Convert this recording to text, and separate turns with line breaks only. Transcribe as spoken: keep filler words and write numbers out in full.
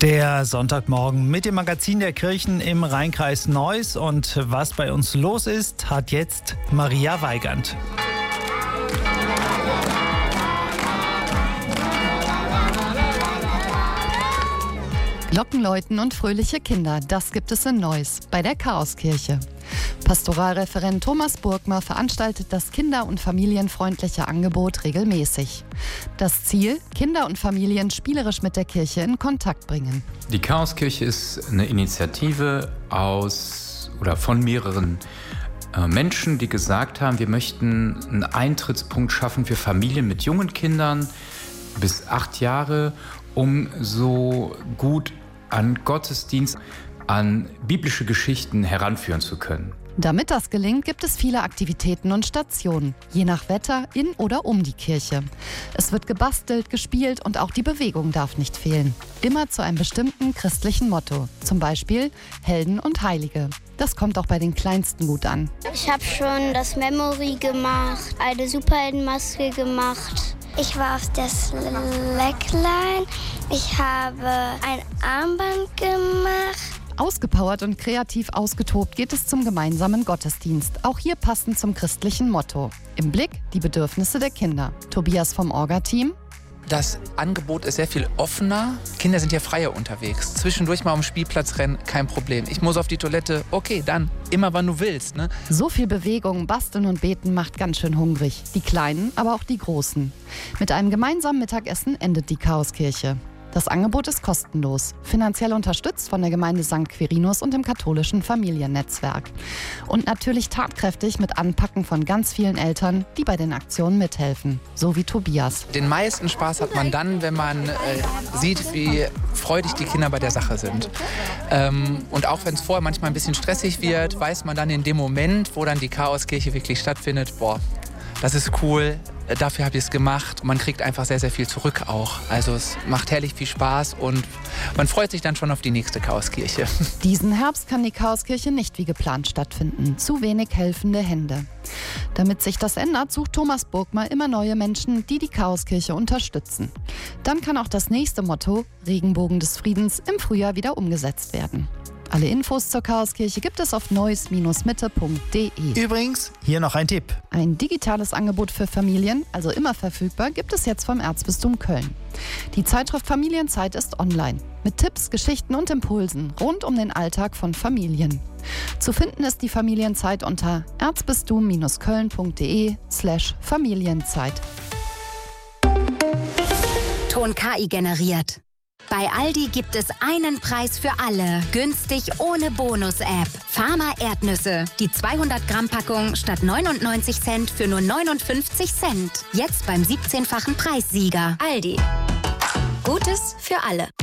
Der Sonntagmorgen mit dem Magazin der Kirchen im Rheinkreis Neuss. Und was bei uns los ist, hat jetzt Maria Weigand.
Glockenläuten und fröhliche Kinder, das gibt es in Neuss bei der Chaoskirche. Pastoralreferent Thomas Burgmer veranstaltet das kinder- und familienfreundliche Angebot regelmäßig. Das Ziel: Kinder und Familien spielerisch mit der Kirche in Kontakt bringen.
Die Chaoskirche ist eine Initiative aus oder von mehreren äh, Menschen, die gesagt haben, wir möchten einen Eintrittspunkt schaffen für Familien mit jungen Kindern bis acht Jahre, um so gut an Gottesdienst, an biblische Geschichten heranführen zu können.
Damit das gelingt, gibt es viele Aktivitäten und Stationen, je nach Wetter in oder um die Kirche. Es wird gebastelt, gespielt und auch die Bewegung darf nicht fehlen. Immer zu einem bestimmten christlichen Motto, zum Beispiel Helden und Heilige. Das kommt auch bei den Kleinsten gut an.
Ich habe schon das Memory gemacht, eine Superheldenmaske gemacht.
Ich war auf der Slackline. Ich habe ein Armband gemacht.
Ausgepowert und kreativ ausgetobt geht es zum gemeinsamen Gottesdienst. Auch hier passend zum christlichen Motto. Im Blick die Bedürfnisse der Kinder. Tobias vom Orga-Team.
Das Angebot ist sehr viel offener. Kinder sind ja freier unterwegs. Zwischendurch mal am Spielplatz rennen, kein Problem. Ich muss auf die Toilette, okay, dann. Immer wann du willst, ne?
So viel Bewegung, Basteln und Beten macht ganz schön hungrig. Die Kleinen, aber auch die Großen. Mit einem gemeinsamen Mittagessen endet die Chaoskirche. Das Angebot ist kostenlos, finanziell unterstützt von der Gemeinde Sankt Quirinus und dem katholischen Familiennetzwerk. Und natürlich tatkräftig mit Anpacken von ganz vielen Eltern, die bei den Aktionen mithelfen, so wie Tobias.
Den meisten Spaß hat man dann, wenn man äh, sieht, wie freudig die Kinder bei der Sache sind. Ähm, und auch wenn es vorher manchmal ein bisschen stressig wird, weiß man dann in dem Moment, wo dann die Chaoskirche wirklich stattfindet, boah, das ist cool. Dafür habe ich es gemacht. Und man kriegt einfach sehr, sehr viel zurück auch. Also es macht herrlich viel Spaß und man freut sich dann schon auf die nächste Chaoskirche.
Diesen Herbst kann die Chaoskirche nicht wie geplant stattfinden. Zu wenig helfende Hände. Damit sich das ändert, sucht Thomas Burgmer immer neue Menschen, die die Chaoskirche unterstützen. Dann kann auch das nächste Motto, Regenbogen des Friedens, im Frühjahr wieder umgesetzt werden. Alle Infos zur Chaoskirche gibt es auf neuss Mitte punkt de.
Übrigens, hier noch ein Tipp.
Ein digitales Angebot für Familien, also immer verfügbar, gibt es jetzt vom Erzbistum Köln. Die Zeitschrift Familienzeit ist online, mit Tipps, Geschichten und Impulsen rund um den Alltag von Familien. Zu finden ist die Familienzeit unter erzbistum köln punkt de slash Familienzeit.
Ton K I generiert. Bei Aldi gibt es einen Preis für alle. Günstig ohne Bonus-App. Farmer Erdnüsse. Die zweihundert Gramm Packung statt neunundneunzig Cent für nur neunundfünfzig Cent. Jetzt beim siebzehnfachen Preissieger. Aldi. Gutes für alle.